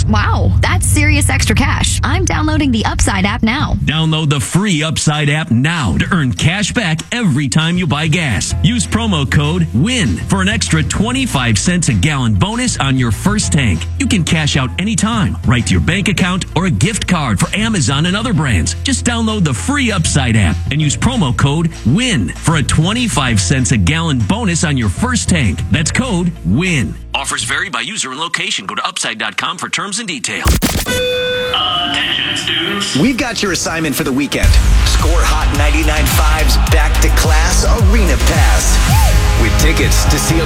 Wow, that's serious extra cash. I'm downloading the Upside app now. Download the free Upside app now to earn cash back every time you buy gas. Use promo code WIN for an extra 25 cents a gallon bonus on your first tank. You can cash out anytime, right to your bank account or a gift card for Amazon and other brands. Just download the free Upside app and use promo code WIN for a 25 cents a gallon bonus on your first tank. That's code WIN. Offers vary by user and location. Go to upside.com for terms and details. Attention, students. We've got your assignment for the weekend. Score Hot 99.5's Back to Class Arena Pass. With tickets to see a